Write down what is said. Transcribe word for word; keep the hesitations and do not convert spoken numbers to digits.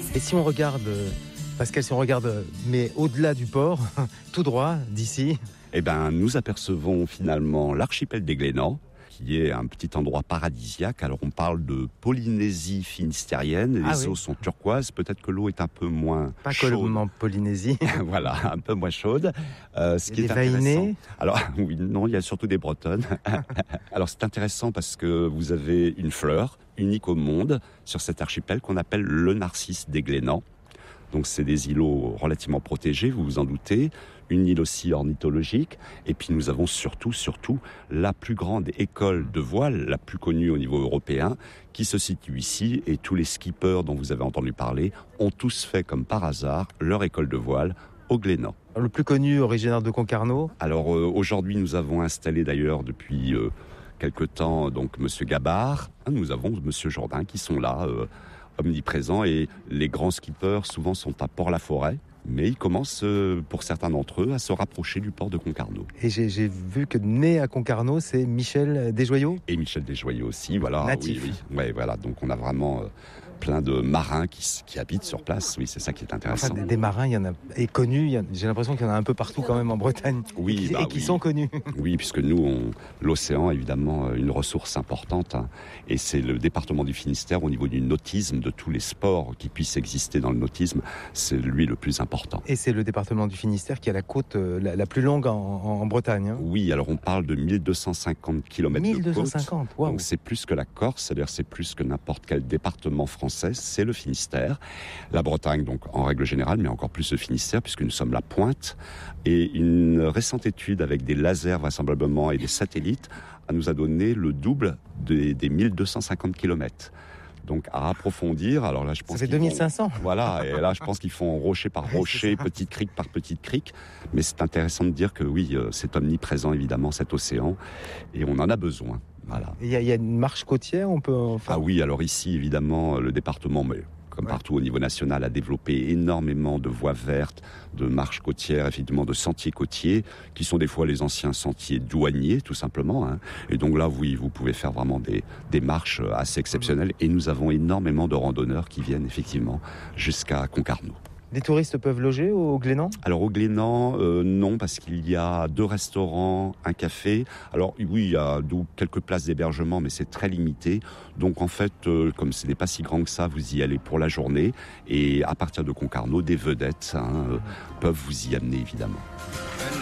Et si on regarde, Pascal, si on regarde, mais au-delà du port, tout droit, d'ici... Eh ben, nous apercevons finalement l'archipel des Glénans, qui est un petit endroit paradisiaque. Alors on parle de Polynésie finistérienne, les ah eaux oui. sont turquoises, peut-être que l'eau est un peu moins Pas chaude. comme en Polynésie. Voilà, un peu moins chaude. Euh, ce Il y a qui est des intéressant. Vaïnés. Alors oui, non, il y a surtout des Bretonnes. Alors c'est intéressant parce que vous avez une fleur unique au monde sur cet archipel qu'on appelle le narcisse des Glénans. Donc c'est des îlots relativement protégés, vous vous en doutez, une île aussi ornithologique, et puis nous avons surtout, surtout, la plus grande école de voile, la plus connue au niveau européen, qui se situe ici, et tous les skippers dont vous avez entendu parler ont tous fait, comme par hasard, leur école de voile au Glénan. Le plus connu, originaire de Concarneau. Alors euh, aujourd'hui, nous avons installé d'ailleurs depuis euh, quelque temps, donc Monsieur Gabard, nous avons Monsieur Jourdain qui sont là, euh, omniprésents, et les grands skippers souvent sont à Port-la-Forêt, mais ils commencent, euh, pour certains d'entre eux, à se rapprocher du port de Concarneau. Et j'ai, j'ai vu que né à Concarneau, c'est Michel Desjoyaux. Et Michel Desjoyaux aussi, voilà. Natif. Oui, oui. Ouais, voilà. Donc on a vraiment euh, plein de marins qui, qui habitent sur place. Oui, c'est ça qui est intéressant. Enfin, des, des marins, il y en a, et connus, il y a, j'ai l'impression qu'il y en a un peu partout quand même en Bretagne. Oui, et qui, bah et qui oui. sont connus. Oui, puisque nous, on, l'océan, évidemment, une ressource importante. Hein, et c'est le département du Finistère, au niveau du nautisme, de tous les sports qui puissent exister dans le nautisme, c'est lui le plus important. Et c'est le département du Finistère qui a la côte euh, la, la plus longue en, en, en Bretagne. Hein. Oui, alors on parle de mille deux cent cinquante kilomètres mille deux cent de cinquante, côte. waouh. Donc c'est plus que la Corse, c'est-à-dire c'est plus que n'importe quel département français, c'est le Finistère. La Bretagne, donc en règle générale, mais encore plus le Finistère, puisque nous sommes la pointe. Et une récente étude avec des lasers vraisemblablement et des satellites nous a donné le double des, des mille deux cent cinquante kilomètres. Donc à approfondir, alors là je pense ça fait qu'ils deux mille cinq cents. Font, voilà, et là je pense qu'ils font rocher par rocher, petite crique par petite crique, mais c'est intéressant de dire que oui, c'est omniprésent évidemment cet océan, et on en a besoin. Voilà. Il y, y a une marche côtière, on peut. Enfin... Ah oui, alors ici évidemment le département, mais comme ouais. partout au niveau national, a développé énormément de voies vertes, de marches côtières, effectivement de sentiers côtiers, qui sont des fois les anciens sentiers douaniers, tout simplement. Hein. Et donc là, oui, vous pouvez faire vraiment des, des marches assez exceptionnelles. Et nous avons énormément de randonneurs qui viennent effectivement jusqu'à Concarneau. Les touristes peuvent loger au Glénan ? Alors au Glénan, euh, non, parce qu'il y a deux restaurants, un café. Alors oui, il y a quelques places d'hébergement, mais c'est très limité. Donc en fait, euh, comme ce n'est pas si grand que ça, vous y allez pour la journée. Et à partir de Concarneau, des vedettes hein, euh, peuvent vous y amener, évidemment.